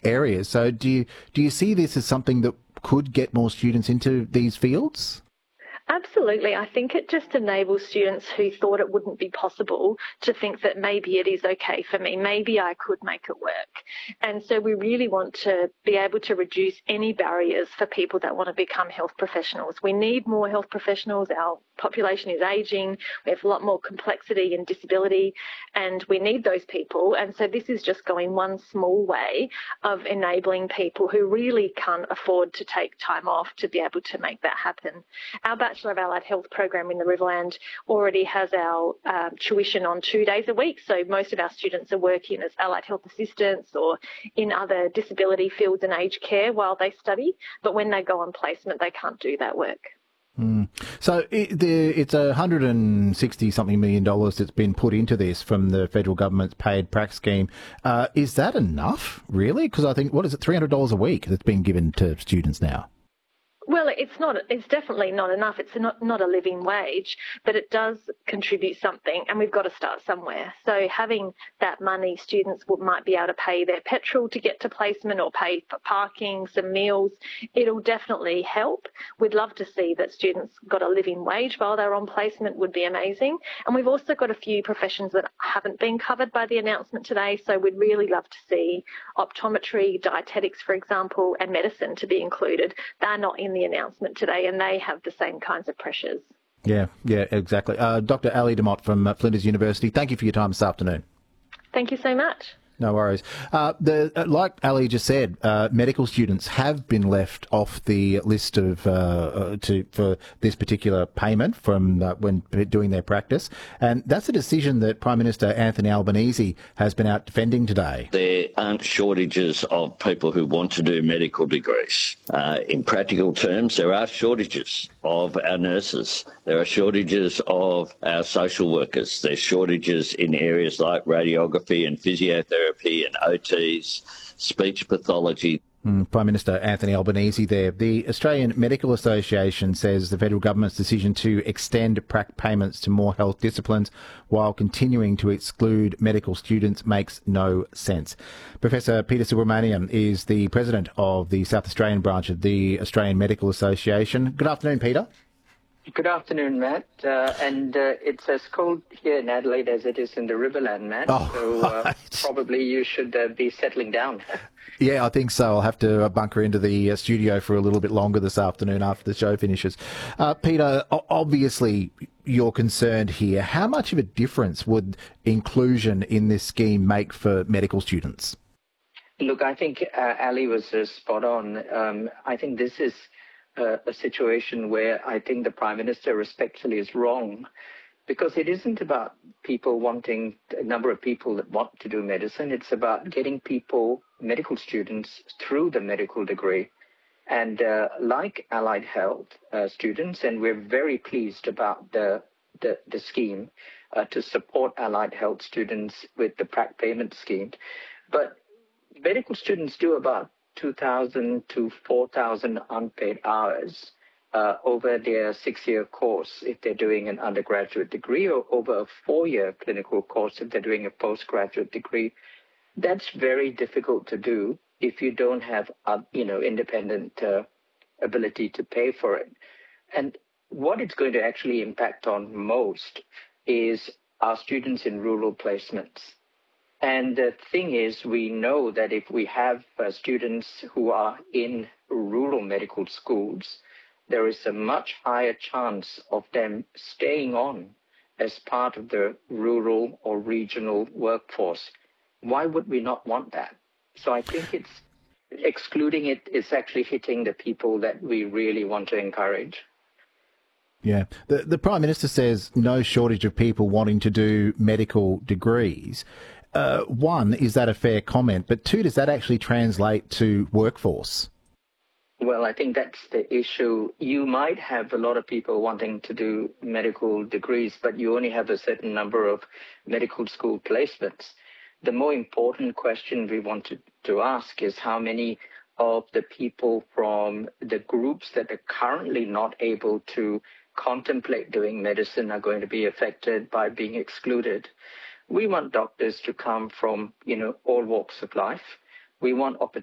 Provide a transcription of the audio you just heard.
areas. So do you see this as something that could get more students into these fields? Absolutely. I think it just enables students who thought it wouldn't be possible to think that maybe it is okay for me. Maybe I could make it work. And so we really want to be able to reduce any barriers for people that want to become health professionals. We need more health professionals. Our population is ageing. We have a lot more complexity and disability, and we need those people. And so this is just going one small way of enabling people who really can't afford to take time off to be able to make that happen. Our Bachelor of Allied Health program in the Riverland already has our tuition on 2 days a week. So most of our students are working as allied health assistants or in other disability fields and aged care while they study. But when they go on placement, they can't do that work. So it's $160-something million that's been put into this from the federal government's paid prac scheme. Is that enough, really? Because I think, what is it, $300 a week that's been given to students now? Well, it's not. It's definitely not enough. It's not a living wage, but it does contribute something, and we've got to start somewhere. So having that money, students might be able to pay their petrol to get to placement or pay for parking, some meals. It'll definitely help. We'd love to see that students got a living wage while they're on placement, would be amazing. And we've also got a few professions that haven't been covered by the announcement today, so we'd really love to see optometry, dietetics, for example, and medicine to be included. They're not in the announcement today, and they have the same kinds of pressures. Yeah, exactly. Dr. Ali de Motte from Flinders University, thank you for your time this afternoon. Thank you so much. No worries. Like Ali just said, medical students have been left off the list of for this particular payment from when doing their practice, and that's a decision that Prime Minister Anthony Albanese has been out defending today. There aren't shortages of people who want to do medical degrees. In practical terms, there are shortages of our nurses. There are shortages of our social workers. There's shortages in areas like radiography and physiotherapy and OTs, speech pathology. Prime Minister Anthony Albanese there. The Australian Medical Association says the federal government's decision to extend prac payments to more health disciplines while continuing to exclude medical students makes no sense. Professor Peter Subramaniam is the president of the South Australian branch of the Australian Medical Association. Good afternoon, Peter. Good afternoon, Matt. And it's as cold here in Adelaide as it is in the Riverland, Matt. Right. Probably you should be settling down. Yeah, I think so. I'll have to bunker into the studio for a little bit longer this afternoon after the show finishes. Peter, obviously you're concerned here. How much of a difference would inclusion in this scheme make for medical students? Look, I think Ali was spot on. I think this is a situation where I think the Prime Minister respectfully is wrong, because it isn't about people wanting, a number of people that want to do medicine. It's about getting people, medical students, through the medical degree. And like allied health students, and we're very pleased about the scheme to support allied health students with the prac payment scheme. But medical students do about 2,000 to 4,000 unpaid hours over their 6-year course if they're doing an undergraduate degree, or over a 4-year clinical course if they're doing a postgraduate degree. That's very difficult to do if you don't have, independent ability to pay for it. And what it's going to actually impact on most is our students in rural placements. And the thing is, we know that if we have students who are in rural medical schools, there is a much higher chance of them staying on as part of the rural or regional workforce. Why would we not want that? So I think excluding it is actually hitting the people that we really want to encourage. Yeah. The Prime Minister says no shortage of people wanting to do medical degrees. One, is that a fair comment? But two, does that actually translate to workforce? Well, I think that's the issue. You might have a lot of people wanting to do medical degrees, but you only have a certain number of medical school placements. The more important question we want to ask is how many of the people from the groups that are currently not able to contemplate doing medicine are going to be affected by being excluded. We want doctors to come from, all walks of life. We want opportunities